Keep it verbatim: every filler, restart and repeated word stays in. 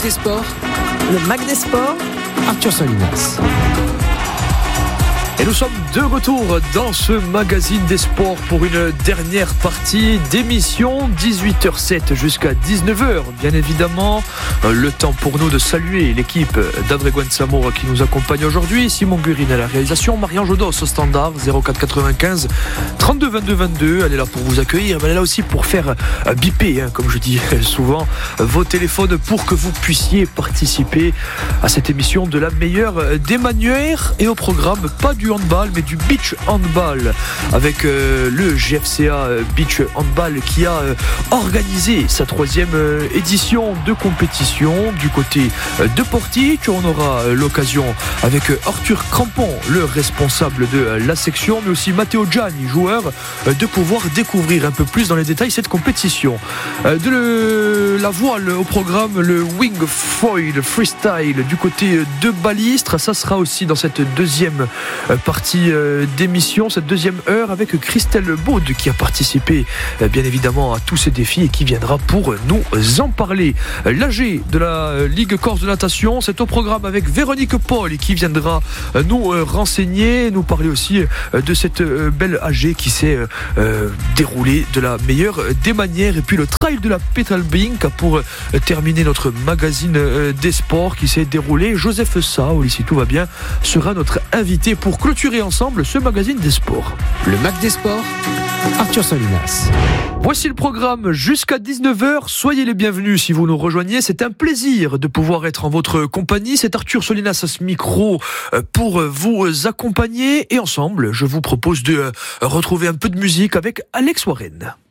des Sports, Le Mag des Sports, Arthur Salinas. Et nous sommes de retour dans ce magazine des sports pour une dernière partie d'émission, dix-huit heures sept jusqu'à dix-neuf heures. Bien évidemment, le temps pour nous de saluer l'équipe d'André Gouin-Samour qui nous accompagne aujourd'hui. Simon Gurin à la réalisation, Marianne Jodos au standard, zéro quatre quatre-vingt-quinze trente-deux vingt-deux vingt-deux. Elle est là pour vous accueillir, mais elle est là aussi pour faire biper, hein, comme je dis souvent, vos téléphones pour que vous puissiez participer à cette émission de la meilleure des manières. Et au programme, pas du handball mais du beach handball avec euh, le G F C A Beach Handball qui a euh, organisé sa troisième euh, édition de compétition du côté euh, de Portique. On aura euh, l'occasion avec euh, Arthur Crampon, le responsable de euh, la section, mais aussi Matteo Gianni, joueur, euh, de pouvoir découvrir un peu plus dans les détails cette compétition. Euh, de le, la voile au programme, le wing foil freestyle du côté de Balistre, ça sera aussi dans cette deuxième euh, partie d'émission, cette deuxième heure avec Christelle Baud qui a participé bien évidemment à tous ces défis et qui viendra pour nous en parler. L'A G de la Ligue Corse de natation, c'est au programme avec Véronique Paul qui viendra nous renseigner, nous parler aussi de cette belle A G qui s'est déroulée de la meilleure des manières. Et puis le trail de la Pétalbink pour terminer notre magazine des sports qui s'est déroulé. Joseph Sao, si tout va bien, sera notre invité pour clôturer ensemble ce magazine des sports. Le Mag des Sports, Arthur Salinas. Voici le programme jusqu'à dix-neuf heures. Soyez les bienvenus si vous nous rejoignez. C'est un plaisir de pouvoir être en votre compagnie. C'est Arthur Salinas à ce micro pour vous accompagner. Et ensemble, je vous propose de retrouver un peu de musique avec Alex Warren.